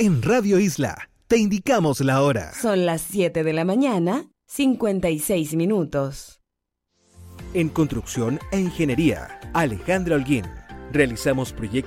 En Radio Isla te indicamos la hora. Son las 7 de la mañana, 56 minutos. En construcción e ingeniería, Alejandra Holguín. Realizamos proyectos